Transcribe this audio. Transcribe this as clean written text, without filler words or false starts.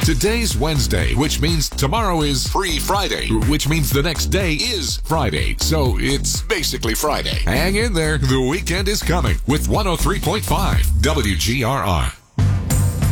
Today's Wednesday, which means tomorrow is Free Friday, which means the next day is Friday. So it's basically Friday. Hang in there. The weekend is coming with 103.5 WGRR.